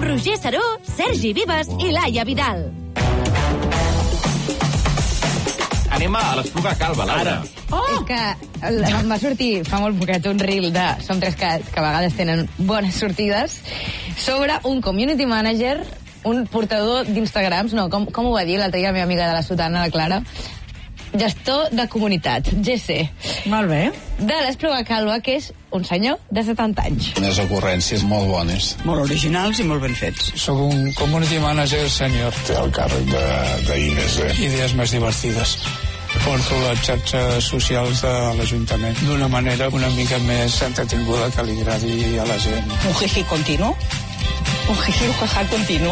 Roger Saró, Sergi Vives i Laia Vidal. Anem a l'Espluga Calva, Laura. És que em va sortir fa molt poquet un reel de Som 3Cat, que a vegades tenen bones sortides, sobre un community manager, un portador d'Instagrams, no, com ho va dir l'altre dia la meva amiga de la Sotana, la Clara? Gestor de comunitat, GC. Molt bé. De l'Espluga Calva, que és un senyor de 70 anys. Unes ocurrències molt bones. Molt originals i molt ben fets. Soc un community manager sènior. Té el càrrec d'INES. Idees més divertides. Porto les xarxes socials de l'Ajuntament d'una manera una mica més entretinguda que li agradi a la gent. Un jiji continu? Un jiji continu,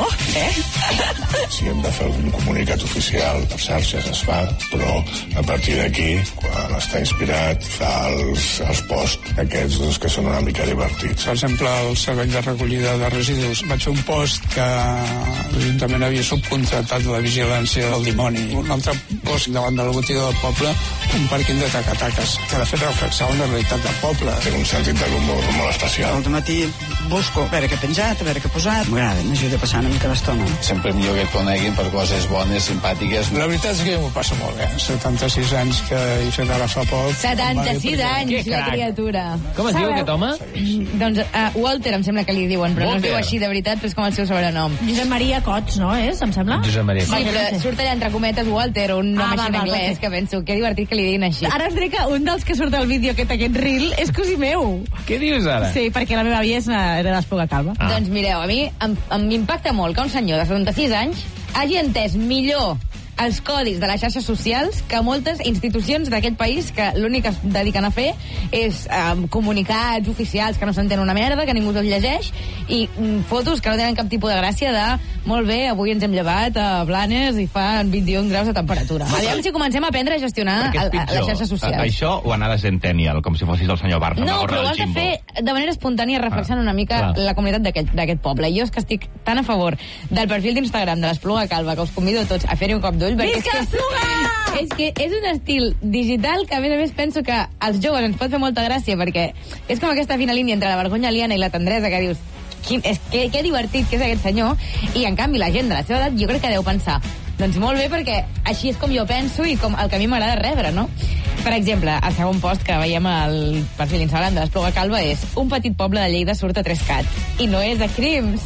Si hem de fer un comunicat oficial per xarxes es fa, però a partir d'aquí, quan està inspirat, fa els posts aquests doncs, que són una mica divertits. Per exemple, el servei de recollida de residus. Vaig fer un post que l'Ajuntament havia subcontratat la vigilància del dimoni. Un altre post davant de la botiga del poble, un pàrquing de tacataques, que de fet reflexava una realitat del poble. Té un sentit de l'humor molt especial. Al matí busco a veure què he penjat, a veure què he posat. M'agrada, m'ajuda a passar una mica l'estona. Sempre millor que et coneguin per coses bones, simpàtiques. La veritat és que m'ho passa molt bé. 76 anys que he fet ara fa poc. 76 anys, la criatura. Com es diu aquest home? Doncs Walter, em sembla que li diuen, però no es diu així de veritat, però és com el seu sobrenom. Josep Maria Cots, no és, em sembla? Josep Maria Sí, però surt allà entre cometes Walter, un nom així en anglès, que penso, que divertit que li diguin així. Ara es diré que un dels que surt al vídeo aquest reel és cosí meu. Què dius ara? Sí, perquè la meva àvia era l'Espluga Calva. Doncs mireu, a mi m'impacta molt que un senyor de 76 anys hagi entès millor els codis de les xarxes socials que moltes institucions d'aquest país que l'únic que es dediquen a fer és comunicats oficials que no s'entén una merda, que ningú els llegeix, i fotos que no tenen cap tipus de gràcia de molt bé, avui ens hem llevat a Blanes i fan 21 graus de temperatura. Aviam si comencem a aprendre a gestionar les xarxes socials. Això o anar a Centennial, com si fossis el senyor Barna. No, però ho has de fer de manera espontània, reflexant una mica la comunitat d'aquest poble. Jo és que estic tan a favor del perfil d'Instagram de l'Espluga Calva que us convido a tots a fer-hi un cop d'ull, perquè és que és un estil digital que a més penso que als joves ens pot fer molta gràcia, perquè és com aquesta fina línia entre la vergonya aliena i la tendresa que dius que divertit que és aquest senyor, i en canvi la gent de la seva edat jo crec que deu pensar doncs molt bé, perquè així és com jo penso i com el que a mi m'agrada rebre, no? Per exemple, el segon post que veiem al perfil d'Instagram de l'Espluga Calva és: un petit poble de Lleida surt a 3Cat i no és de crims.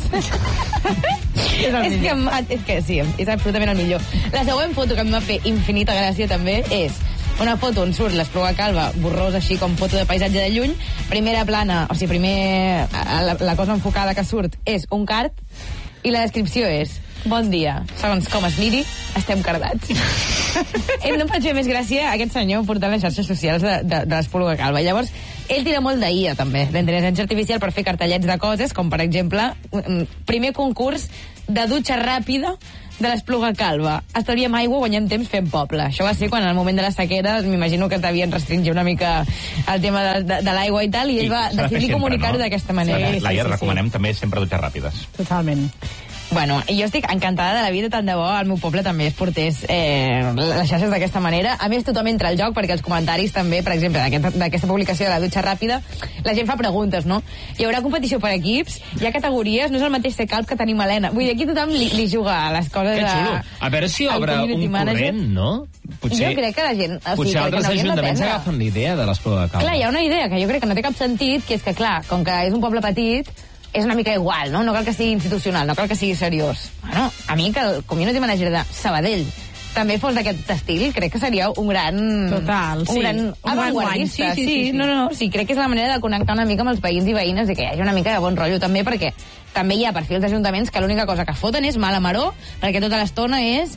és que sí, és absolutament el millor. La següent foto que em va fer infinita gràcia també és una foto on surt l'Espluga Calva borrosa, així com foto de paisatge de lluny, primera plana, o sigui, la cosa enfocada que surt és un card i la descripció és: bon dia, segons com es miri, estem cardats. No em faig fer més gràcia a aquest senyor portant les xarxes socials de l'Espluga Calva. Llavors, ell tira molt d'IA, també, d'intel·ligència artificial, per fer cartellets de coses, com, per exemple, primer concurs de dutxa ràpida de l'Espluga Calva. Estalviem aigua, guanyem temps, fem poble. Això va ser quan, al moment de la sequera, m'imagino que t'havien restringit una mica el tema de l'aigua i tal, i ell va decidir comunicar-ho d'aquesta manera. Laia, recomanem també sempre dutxes ràpides. Totalment. Bueno, jo estic encantada de la vida, tant de bo al meu poble també es portés les xarxes d'aquesta manera. A més, tothom entra al joc, perquè els comentaris també, per exemple, d'aquesta publicació de la dutxa ràpida, la gent fa preguntes, no? Hi haurà competició per equips, hi ha categories, no és el mateix ser calp que tenim Helena. Vull dir, aquí tothom li juga a les coses. Que xulo. A veure si obre un corrent, no? Jo crec que la gent... Potser altres ajuntaments agafen l'idea de l'Espluga Calva. Clar, hi ha una idea que jo crec que no té cap sentit, que és que, clar, com que és un poble petit, és una mica igual, no? No cal que sigui institucional, no cal que sigui seriós. Bueno, a mi que el community manager de Sabadell també fos d'aquest estil, crec que seria un gran... Total, sí. Un gran avantguardista. Sí. No. Sí, crec que és la manera de connectar una mica amb els veïns i veïnes i que hi hagi una mica de bon rotllo també, perquè també hi ha perfils d'ajuntaments que l'única cosa que foten és mala maror, perquè tota l'estona és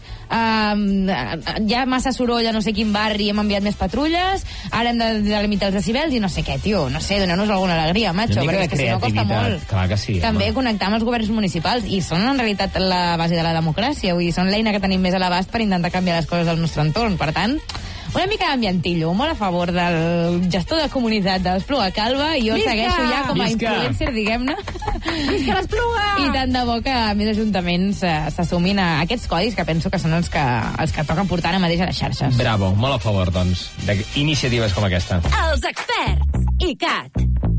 hi ha massa soroll a no sé quin barri, hem enviat més patrulles, ara hem de delimitar els decibels i no sé què, tio, no sé, doneu-nos alguna alegria, macho, perquè és que si no costa molt. Clar que sí, també connectar amb els governs municipals, i són en realitat la base de la democràcia, vull dir, són l'eina que tenim més a l'abast per intentar canviar les coses del nostre entorn. Per tant, una mica d'ambientillo, molt a favor del gestor de comunitat de l'Espluga Calva, i jo segueixo ja com a influencer, diguem-ne. Visca l'Espluga! I tant de bo que més ajuntaments s'assumin a aquests codis, que penso que són els que toquen portar ara mateix a les xarxes. Bravo, molt a favor, doncs, d'iniciatives com aquesta. Els experts. ICAT.